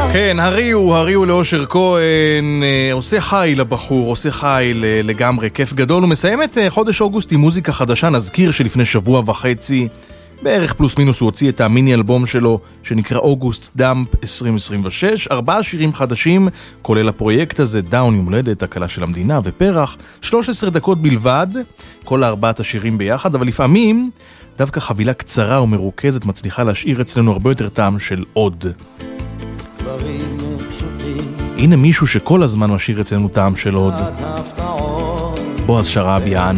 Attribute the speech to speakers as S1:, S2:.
S1: כן, הריעו לאושר כהן, עושה חי לבחור, עושה חי לגמרי, כיף גדול. הוא מסיים את חודש אוגוסט עם מוזיקה חדשה. נזכיר שלפני שבוע וחצי, בערך פלוס מינוס, הוא הוציא את המיני אלבום שלו שנקרא אוגוסט דאמפ 2026, 4 שירים חדשים, כולל הפרויקט הזה, דאון יום הולדת, הקלה של המדינה ופרח, 13 דקות בלבד, כל 4 השירים ביחד, אבל לפעמים דווקא חבילה קצרה ומרוכזת מצליחה להשאיר אצלנו הרבה יותר טעם של עוד. הנה מישהו שכל הזמן משאיר אצלנו טעם של עוד, בועז שרעביאן.